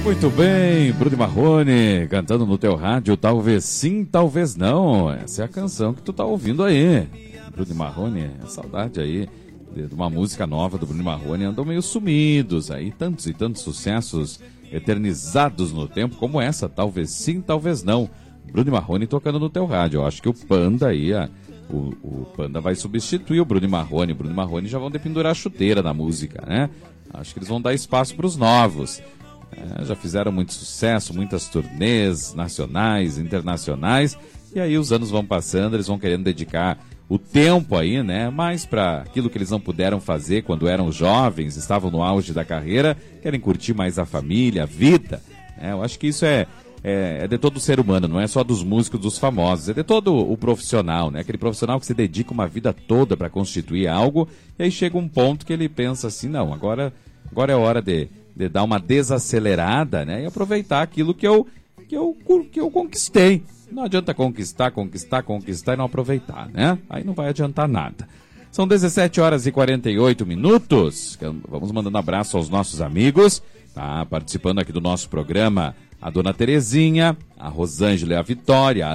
Muito bem, Bruno Marrone cantando no teu rádio, talvez sim, talvez não. Essa é a canção que tu tá ouvindo aí. Bruno Marrone, saudade aí de uma música nova do Bruno Marrone, andam meio sumidos aí, tantos e tantos sucessos eternizados no tempo, como essa, talvez sim, talvez não. Bruno Marrone tocando no teu rádio. Eu acho que o Panda aí, o Panda vai substituir o Bruno Marrone. O Bruno Marrone já vão dependurar a chuteira na música, né? Acho que eles vão dar espaço para os novos. Já fizeram muito sucesso, muitas turnês nacionais, internacionais, e aí os anos vão passando, eles vão querendo dedicar o tempo aí, né, mais para aquilo que eles não puderam fazer quando eram jovens, estavam no auge da carreira, querem curtir mais a família, a vida, né? Eu acho que isso é de todo ser humano, não é só dos músicos, dos famosos, é de todo o profissional, né? Aquele profissional que se dedica uma vida toda para constituir algo, e aí chega um ponto que ele pensa assim, não, agora é hora de dar uma desacelerada, né? E aproveitar aquilo que eu conquistei. Não adianta conquistar e não aproveitar, né? Aí não vai adiantar nada. São 17 horas e 48 minutos. Vamos mandando abraço aos nossos amigos. Tá participando aqui do nosso programa a Dona Terezinha, a Rosângela e a Vitória, a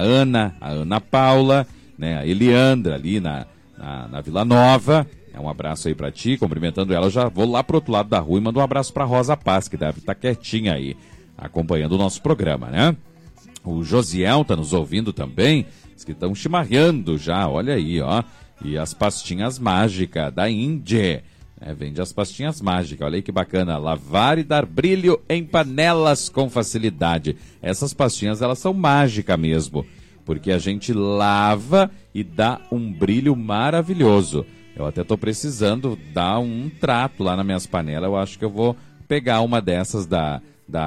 Ana Paula, né? A Eliandra ali na Vila Nova. Um abraço aí pra ti, cumprimentando ela. Eu já vou lá pro outro lado da rua e mando um abraço pra Rosa Paz, que deve estar quietinha aí, acompanhando o nosso programa, né? O Josiel tá nos ouvindo também, diz que estão chimarrando já, olha aí, ó. E as pastinhas mágicas da Índia, vende as pastinhas mágicas, olha aí que bacana. Lavar e dar brilho em panelas com facilidade. Essas pastinhas, elas são mágicas mesmo, porque a gente lava e dá um brilho maravilhoso. Eu até estou precisando dar um trato lá nas minhas panelas. Eu acho que eu vou pegar uma dessas da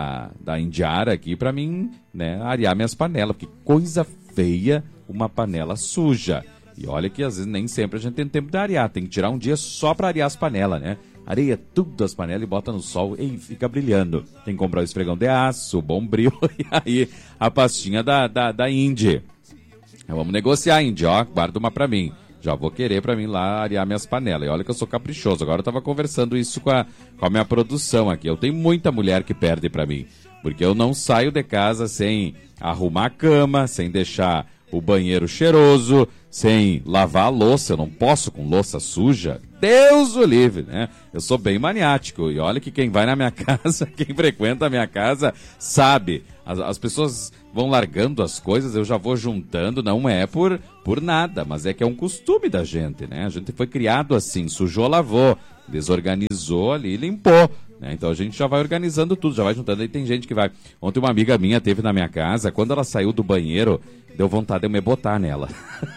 Indiara aqui para mim, né, arear minhas panelas. Porque coisa feia uma panela suja. E olha que às vezes nem sempre a gente tem tempo de arear. Tem que tirar um dia só para arear as panelas, né? Areia tudo as panelas e bota no sol e fica brilhando. Tem que comprar o esfregão de aço, o Bombril e aí a pastinha da Indy. Vamos negociar, Indy, ó, guarda uma para mim. Já vou querer pra mim lá arear minhas panelas. E olha que eu sou caprichoso. Agora eu tava conversando isso com a minha produção aqui. Eu tenho muita mulher que perde pra mim. Porque eu não saio de casa sem arrumar a cama, sem deixar o banheiro cheiroso, sem lavar a louça. Eu não posso com louça suja. Deus o livre, né? Eu sou bem maniático. E olha que quem vai na minha casa, quem frequenta a minha casa, sabe. As pessoas vão largando as coisas, eu já vou juntando, não é por nada, mas é que é um costume da gente, né? A gente foi criado assim, sujou, lavou, desorganizou ali, limpou, né? Então a gente já vai organizando tudo, já vai juntando. Aí tem gente que vai... Ontem uma amiga minha teve na minha casa, quando ela saiu do banheiro, deu vontade de eu me botar nela.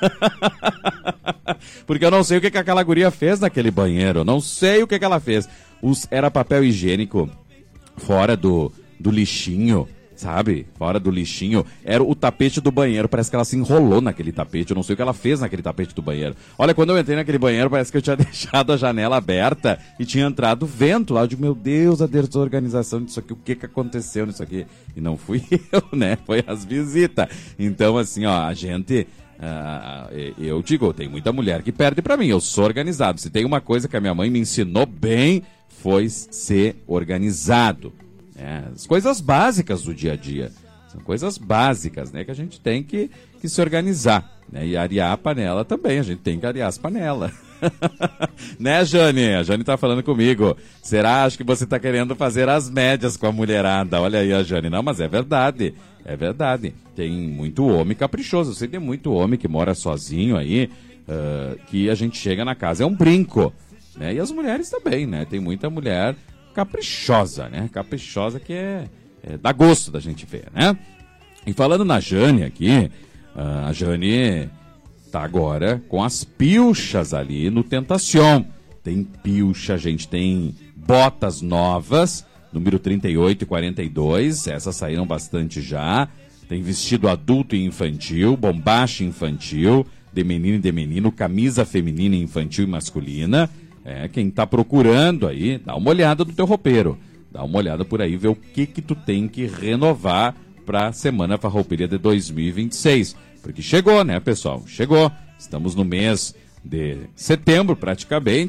Porque eu não sei o que aquela guria fez naquele banheiro, não sei o que ela fez. Era papel higiênico fora do lixinho, sabe? Fora do lixinho. Era o tapete do banheiro. Parece que ela se enrolou naquele tapete. Eu não sei o que ela fez naquele tapete do banheiro. Olha, quando eu entrei naquele banheiro, parece que eu tinha deixado a janela aberta e tinha entrado vento lá. Eu digo, meu Deus, a desorganização disso aqui. O que aconteceu nisso aqui? E não fui eu, né? Foi as visitas. Então, assim, ó, a gente... eu digo, tem muita mulher que perde pra mim. Eu sou organizado. Se tem uma coisa que a minha mãe me ensinou bem, foi ser organizado. As coisas básicas do dia a dia. São coisas básicas, né? Que a gente tem que se organizar. Né? E arear a panela também. A gente tem que arear as panelas. Né, Jane? A Jane tá falando comigo. Será? Acho que você tá querendo fazer as médias com a mulherada. Olha aí a Jane. Não, mas é verdade. É verdade. Tem muito homem caprichoso. Eu sei que tem muito homem que mora sozinho aí, que a gente chega na casa, é um brinco. Né? E as mulheres também, né? Tem muita mulher caprichosa, né? Caprichosa que dá gosto da gente ver, né? E falando na Jane aqui, a Jane tá agora com as pilchas ali no Tentacion. Tem pilcha, gente, tem botas novas, número 38 e 42, essas saíram bastante já. Tem vestido adulto e infantil, bombacha infantil, de menino e de menino, camisa feminina, infantil e masculina. Quem tá procurando aí, dá uma olhada no teu roupeiro. Dá uma olhada por aí, vê o que tu tem que renovar pra Semana Farrouperia de 2026. Porque chegou, né, pessoal? Chegou. Estamos no mês de setembro, praticamente.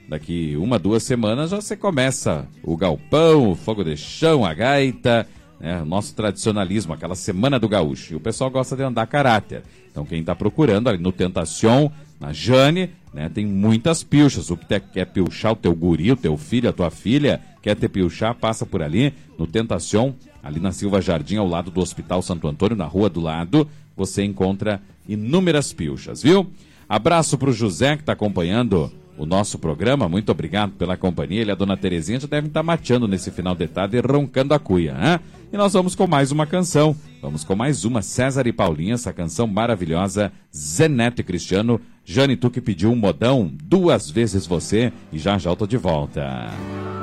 daqui 1, 2 semanas já você começa o galpão, o fogo de chão, a gaita, né? O nosso tradicionalismo, aquela semana do gaúcho. E o pessoal gosta de andar a caráter. Então quem está procurando ali no Tentacion, na Jane, né, tem muitas pilchas. O que quer pilchar o teu guri, o teu filho, a tua filha, quer te pilchar, passa por ali no Tentacion, ali na Silva Jardim, ao lado do Hospital Santo Antônio, na rua do lado, você encontra inúmeras pilchas, viu? Abraço para o José, que está acompanhando o nosso programa. Muito obrigado pela companhia. Ele e a dona Terezinha já devem estar mateando nesse final de tarde e roncando a cuia, né? E nós vamos com mais uma canção. Vamos com mais uma, César e Paulinha, essa canção maravilhosa, Zé Neto e Cristiano. Jane, tu que pediu um modão, 2 vezes você, e já já eu tô de volta.